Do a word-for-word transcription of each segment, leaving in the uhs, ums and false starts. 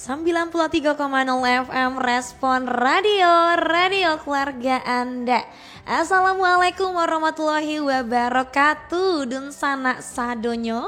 sembilan puluh tiga koma nol F M Respon Radio, radio keluarga Anda. Assalamualaikum warahmatullahi wabarakatuh. Dun sana sadonyo,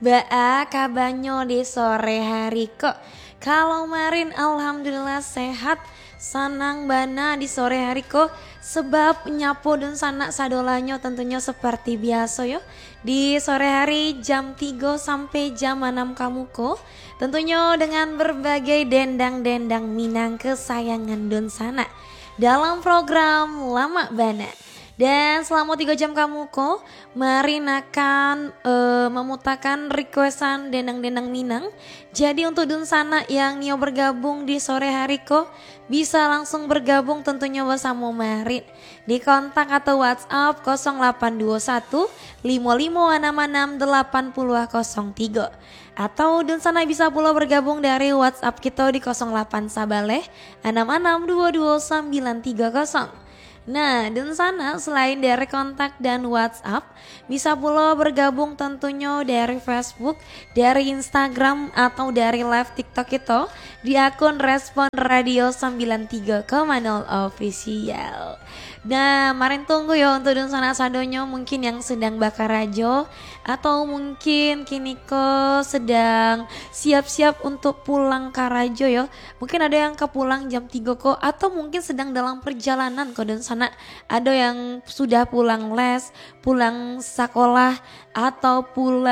baa kabanyo di sore hari kok. Kalau marin alhamdulillah sehat, sanang bana di sore hari kok. Sebab nyapo dun sana sadolanyo tentunya seperti biasa yo. Di sore hari jam tiga sampai jam enam kamu kok. Tentunya dengan berbagai dendang-dendang Minang kesayangan Don Sana dalam program Lama Bana. Dan selama tiga jam kamu kok, Marin akan uh, memutakan requestan dendang-dendang Minang. Jadi untuk Don Sana yang nio bergabung di sore hari kok, bisa langsung bergabung tentunya bersama Marin di kontak atau WhatsApp nol delapan dua satu lima lima enam enam delapan nol nol tiga. Atau Don Sana bisa pula bergabung dari WhatsApp kita di nol delapan Sabaleh enam enam dua dua sembilan tiga nol. Nah, Don Sana selain dari kontak dan WhatsApp, bisa pula bergabung tentunya dari Facebook, dari Instagram atau dari live TikTok itu di akun Respon Radio sembilan tiga koma nol Official. Nah, marin tunggu ya untuk Don Sana sadonyo mungkin yang sedang bakar rajo atau mungkin kini kok sedang siap-siap untuk pulang ke rajo ya. Mungkin ada yang kepulang jam tiga kok atau mungkin sedang dalam perjalanan kok Don Sana. Ada yang sudah pulang les, pulang sekolah atau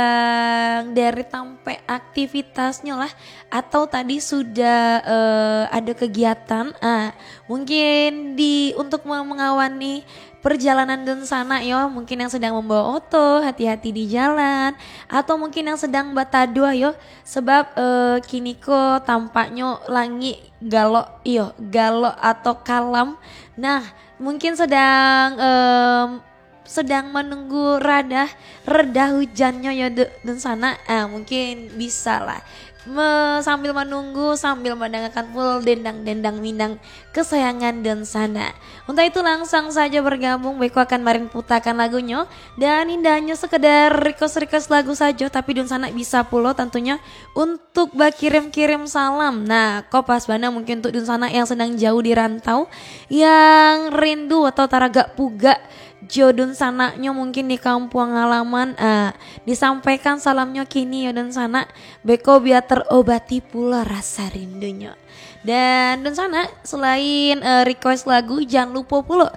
pulang dari tempat aktivitasnya lah, atau tadi sudah uh, ada kegiatan. Ah, mungkin di untuk mengawani perjalanan Don Sana yo, mungkin yang sedang membawa oto, hati-hati di jalan, atau mungkin yang sedang batadua yo, sebab uh, kini kok tampaknya langit galo yo, galo atau kalam. Nah, mungkin sedang um, sedang menunggu rada reda hujannya ya Don Sana. Ah, mungkin bisa lah Me, sambil menunggu sambil mendengarkan full dendang-dendang Minang kesayangan Don Sana. Untuk itu langsung saja bergabung, Beko akan marin putakan lagunya. Dan indahnya sekedar request-request lagu saja, tapi Don Sana bisa pula tentunya untuk bakirim-kirim salam. Nah, kopas bana mungkin untuk Don Sana yang sedang jauh di rantau, yang rindu atau taraga puga Jodun sananya mungkin di kampung halaman, ah, disampaikan salamnya kini ya Don Sana, Beko biar terobati pula rasa rindunya. Dan Don Sana selain uh, request lagu, jangan lupa pula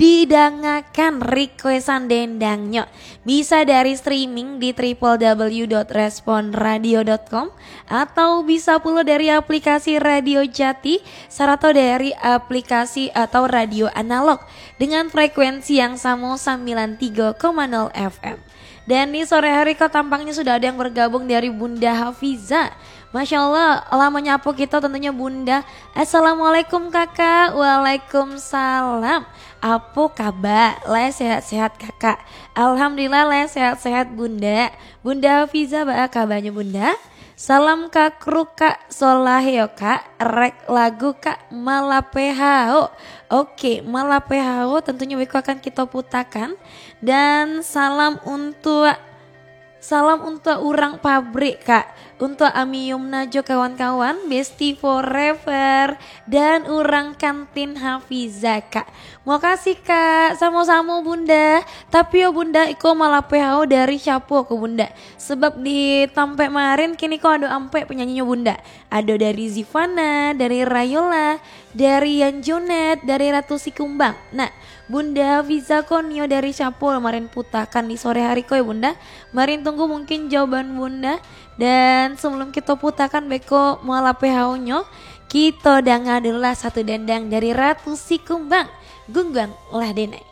didangakan requestan dendangnya. Bisa dari streaming di w w w dot respon radio dot com atau bisa pula dari aplikasi Radio Jati serta dari aplikasi atau radio analog dengan frekuensi yang sama sembilan puluh tiga koma nol F M. Dan di sore hari kok tampaknya sudah ada yang bergabung dari Bunda Hafiza. Masya Allah, lama nyapu kita tentunya Bunda. Assalamualaikum kakak. Waalaikumsalam. Apa kabar? Le sehat-sehat kakak. Alhamdulillah le sehat-sehat Bunda. Bunda Hafiza, ba kabarnya Bunda? Salam kak kru kak solahyo kak. Rek lagu kak Malapehao. Oke, Malapehao tentunya Beko akan kita putakan. Dan salam untuk Salam untuk orang pabrik kak, untuk Ami Yumnajo kawan-kawan, Besti Forever, dan orang kantin Hafiza kak. Mau kasih kak, sama-sama Bunda. Tapi ya Bunda, iko malah P H O dari Syapo ke Bunda. Sebab di tampe marin kini kok ada ampe penyanyinya Bunda. Ada dari Zivana, dari Rayola, dari Yan Jonet, dari Ratu Sikumbang. Nah, Bunda Hafiza Konio dari Syapo kemarin putakan di sore hari kok ya Bunda. Marin tunggu mungkin jawaban Bunda. Dan sebelum kita putakan Beko muala P H O-nya, kita dengar dulu satu dendang dari Ratu Sikumbang. Gunggang lah denai.